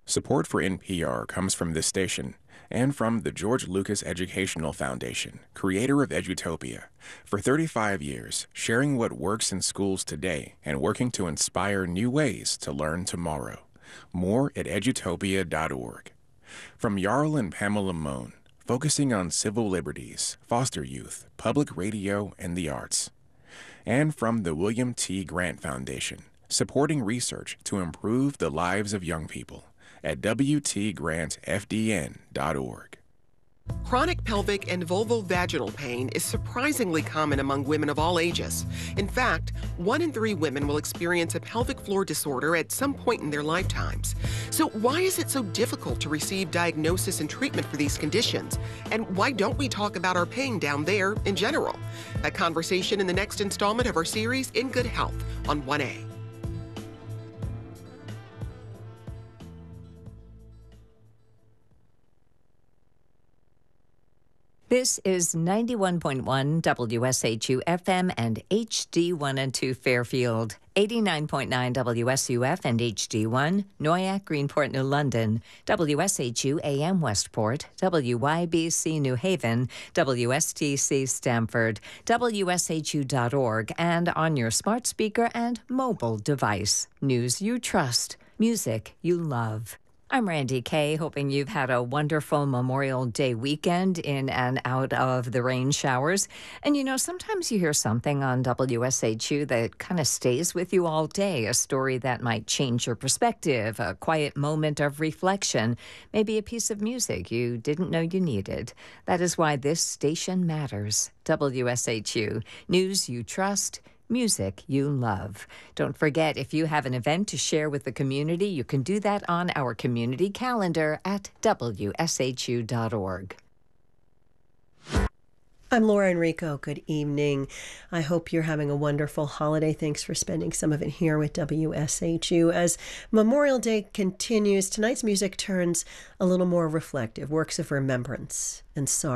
Support for NPR comes from this station and from the George Lucas Educational Foundation, creator of Edutopia. For 35 years, sharing what works in schools today and working to inspire new ways to learn tomorrow. More at edutopia.org. From Jarl and Pamela Mohn, focusing on civil liberties, foster youth, public radio, and the arts. And from the William T. Grant Foundation, supporting research to improve the lives of young people at wtgrantfdn.org. Chronic pelvic and vulvovaginal pain is surprisingly common among women of all ages. In fact, 1 in 3 women will experience a pelvic floor disorder at some point in their lifetimes. So why is it so difficult to receive diagnosis and treatment for these conditions? And why don't we talk about our pain down there in general? That conversation in the next installment of our series, In Good Health, on 1A. This is 91.1 WSHU FM and HD1 and 2 Fairfield, 89.9 WSUF and HD1, Noyak, Greenport, New London, WSHU AM Westport, WYBC New Haven, WSTC Stamford, WSHU.org, and on your smart speaker and mobile device. News you trust, music you love. I'm Randy Kay, hoping you've had a wonderful Memorial Day weekend in and out of the rain showers. And you know, sometimes you hear something on WSHU that kind of stays with you all day, a story that might change your perspective, a quiet moment of reflection, maybe a piece of music you didn't know you needed. That is why this station matters. WSHU, news you trust, music you love. Don't forget, if you have an event to share with the community, you can do that on our community calendar at WSHU.org. I'm Laura Enrico. Good evening. I hope you're having a wonderful holiday. Thanks for spending some of it here with WSHU. As Memorial Day continues, tonight's music turns a little more reflective, works of remembrance and sorrow.